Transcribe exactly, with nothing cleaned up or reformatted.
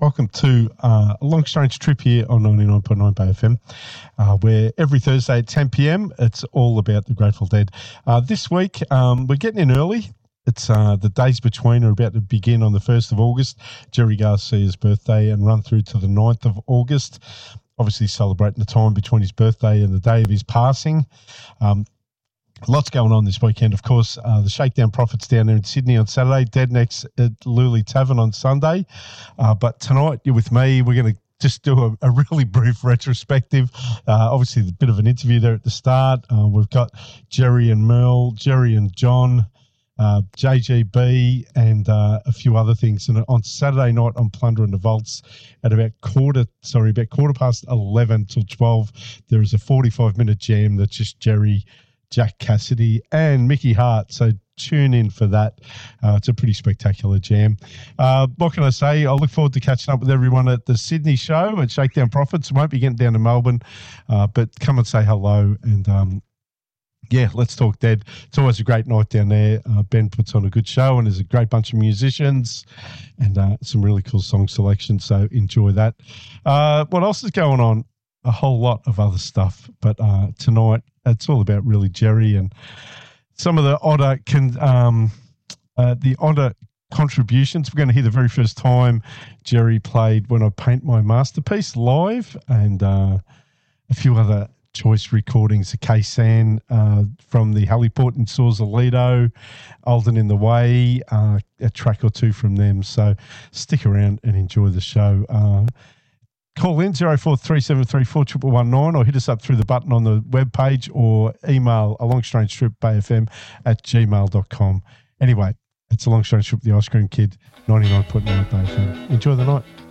Welcome to uh, a long strange trip here on ninety-nine point nine Bay F M, uh, where every Thursday at ten p.m. it's all about the Grateful Dead. Uh, this week um, we're getting in early. It's uh, the days between are about to begin on the first of August, Jerry Garcia's birthday, and run through to the ninth of August. Obviously celebrating the time between his birthday and the day of his passing. Um, Lots going on this weekend, of course. Uh, the Shakedown Prophets down there in Sydney on Saturday, Dead Necks at Luley Tavern on Sunday. Uh, but tonight, you're with me. We're going to just do a, a really brief retrospective. Uh, obviously, a bit of an interview there at the start. Uh, we've got Jerry and Merle, Jerry and John, uh, J G B, and uh, a few other things. And on Saturday night on Plunder and the Vaults at about quarter, sorry, about quarter past eleven till twelve, there is a forty-five minute jam that's just Jerry, Jack Cassidy and Mickey Hart. So tune in for that. Uh, it's a pretty spectacular jam. Uh, what can I say? I look forward to catching up with everyone at the Sydney show at Shakedown Prophets. Won't be getting down to Melbourne, uh, but come and say hello. And um, yeah, let's talk Dead. It's always a great night down there. Uh, Ben puts on a good show and there's a great bunch of musicians and uh, some really cool song selections. So enjoy that. Uh, what else is going on? A whole lot of other stuff, but uh, tonight it's all about really Jerry and some of the odder can um, uh, the odder contributions. We're going to hear the very first time Jerry played When I Paint My Masterpiece live, and uh, a few other choice recordings of K-San uh, from the Heliport in Sausalito, Olden in the Way, uh, a track or two from them. So stick around and enjoy the show. Uh, Call in zero four three seven three four one one nine or hit us up through the button on the webpage or email a long strange trip bayfm at gmail dot com. Anyway, it's a long strange trip, the Ice Cream Kid, ninety-nine point nine Bay F M. Enjoy the night.